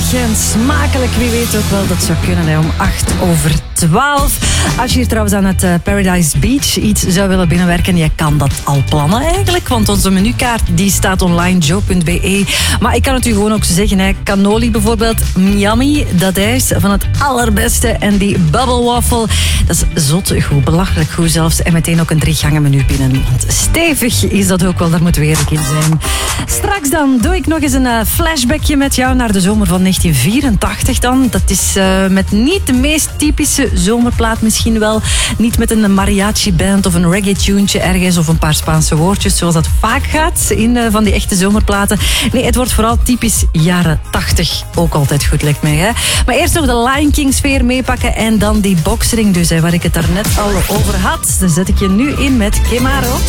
en smakelijk. Wie weet ook wel, dat zou kunnen hè, om 12:08. Als je hier trouwens aan het Paradise Beach iets zou willen binnenwerken, je kan dat al plannen eigenlijk, want onze menukaart die staat online, joe.be. Maar ik kan het u gewoon ook zeggen, hè, cannoli bijvoorbeeld, yummy, dat is van het allerbeste. En die bubble waffle, dat is zot goed, belachelijk goed zelfs. En meteen ook een 3-gangen menu binnen. Want stevig is dat ook wel, daar moet weer een keer zijn. Straks dan doe ik nog eens een flashbackje met jou naar de zomer van 1984 dan. Dat is met niet de meest typische zomerplaat misschien wel. Niet met een mariachi-band of een reggae-tuentje ergens of een paar Spaanse woordjes, zoals dat vaak gaat in van die echte zomerplaten. Nee, het wordt vooral typisch jaren 80. Ook altijd goed, lijkt mij. Hè? Maar eerst nog de Lion King sfeer meepakken en dan die boxring dus, hè, waar ik het daarnet al over had. Dan zet ik je nu in met Kemaro.